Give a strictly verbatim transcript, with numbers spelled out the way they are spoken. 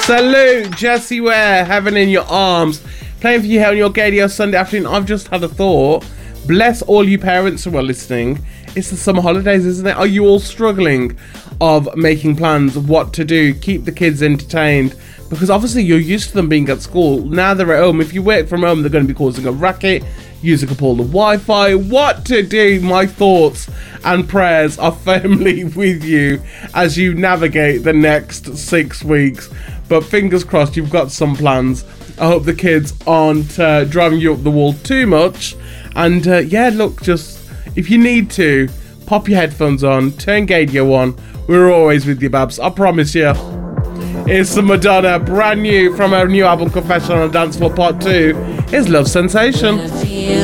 Salute, Jessie Ware, Heaven in Your Arms. Playing for you here on your Gadio Sunday afternoon. I've just had a thought. Bless all you parents who are listening. It's the summer holidays, isn't it? Are you all struggling of making plans of what to do? Keep the kids entertained. Because obviously you're used to them being at school. Now they're at home. If you work from home, they're going to be causing a racket, using up all the Wi-Fi. What to do? My thoughts and prayers are firmly with you as you navigate the next six weeks. But fingers crossed, you've got some plans. I hope the kids aren't uh, driving you up the wall too much. And uh, yeah, look, just if you need to, pop your headphones on, turn Gadio on. We're always with you, Babs. I promise you. It's the Madonna, brand new from her new album Confession on Dance Floor Part two. Here's Love Sensation.